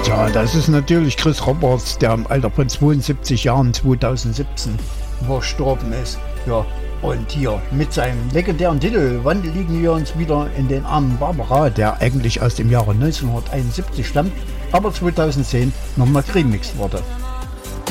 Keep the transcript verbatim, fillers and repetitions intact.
Ja, das ist natürlich Chris Roberts, der im Alter von zweiundsiebzig Jahren zweitausendsiebzehn verstorben ist. Ja, und hier mit seinem legendären Titel Wann liegen wir uns wieder in den Armen Barbara, der eigentlich aus dem Jahre neunzehnhunderteinundsiebzig stammt, aber zweitausendzehn nochmal geremixed wurde.